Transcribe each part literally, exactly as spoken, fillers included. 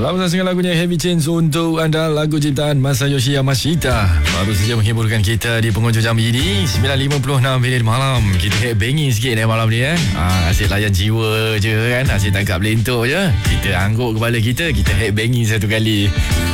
Selamat datang lagunya Heavy Chains untuk anda, lagu ciptaan Masayoshi Yamashita. Baru saja menghiburkan kita di penghujung jam ini sembilan lima puluh enam minit malam. Kita headbanging sikit eh malam ni eh. Ah, asyik layan jiwa je kan, asyik tangkap lentok je. Kita angguk kepala kita, kita headbanging satu kali.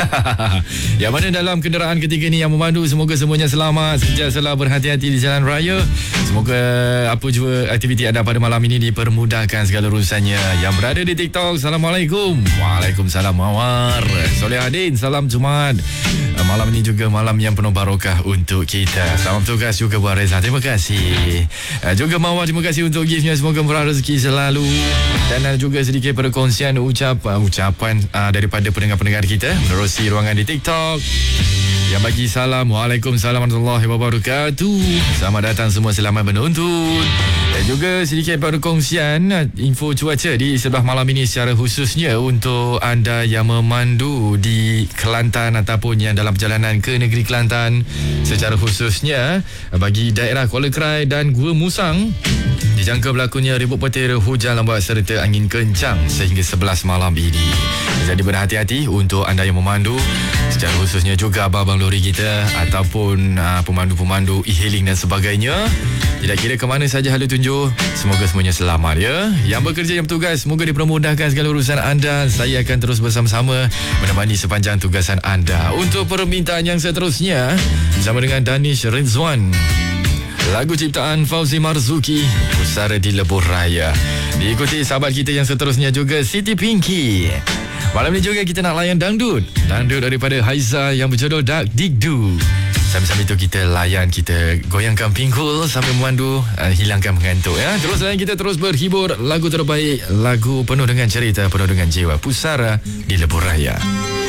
Yang mana dalam kenderaan ketiga ni yang memandu, semoga semuanya selamat, sentiasa berhati-hati di jalan raya. Semoga apa juga aktiviti anda pada malam ini dipermudahkan segala urusannya. Yang berada di TikTok, Assalamualaikum. Waalaikumsalam Mawar. Solehaddin, salam Jumaat. Malam ini juga malam yang penuh barokah untuk kita. Salam tugas juga buat Reza, terima kasih. Juga Mawar, terima kasih untuk giftnya. Semoga murah rezeki selalu. Dan ada juga sedikit perkongsian ucap, ucapan uh, daripada pendengar-pendengar kita menerusi ruangan di TikTok yang bagi salam. Waalaikumsalam warahmatullahi wabarakatuh. Selamat datang semua, selamat menonton. Dan juga sedikit perkongsian info cuaca di sebelah malam ini secara khususnya untuk anda yang memandu di Kelantan ataupun yang dalam perjalanan ke negeri Kelantan, secara khususnya bagi daerah Kuala Krai dan Gua Musang, dijangka berlakunya ribut petir, hujan lambat serta angin kencang sehingga sebelas malam ini. Jadi berhati-hati untuk anda yang memandu, secara khususnya juga abang-abang lori kita ataupun uh, pemandu-pemandu e-hailing dan sebagainya. Tidak kira ke mana saja hala tunjuk, semoga semuanya selamat ya. Yang bekerja, yang bertugas, semoga dipermudahkan segala urusan anda. Saya akan terus bersama-sama menemani sepanjang tugasan anda. Untuk permintaan yang seterusnya, bersama dengan Danish Rizwan, lagu ciptaan Fauzi Marzuki, Pusara di Lebuh Raya. Diikuti sahabat kita yang seterusnya juga, Siti Pinky. Malam ni juga kita nak layan dangdut. Dangdut daripada Haiza yang berjudul Dak Dikdu. Sambil-sambil itu kita layan, kita goyangkan pinggul sambil memandu, uh, hilangkan mengantuk ya. Terus layan, kita terus berhibur. Lagu terbaik, lagu penuh dengan cerita, penuh dengan jiwa, Pusara di Lebuh Raya.